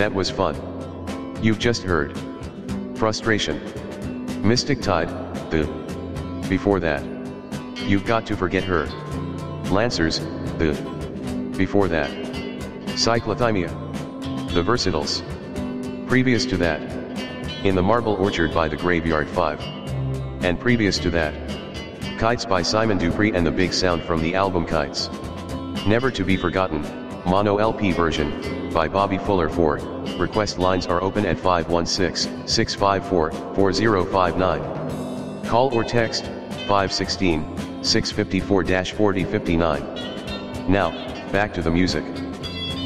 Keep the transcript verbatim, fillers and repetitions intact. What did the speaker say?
That was fun. You've just heard Frustration, Mystic Tide, the before that. You've got to forget her. Lancers, the before that. Cyclothymia, the Versatiles. Previous to that. In the Marble Orchard by the Graveyard Five. And previous to that. Kites by Simon Dupree and the Big Sound from the album Kites. Never to be forgotten, mono L P version, by Bobby Fuller four. Request lines are open at five one six, six five four, four zero five nine. Call or text, five one six, six five four, four zero five nine. Now, back to the music.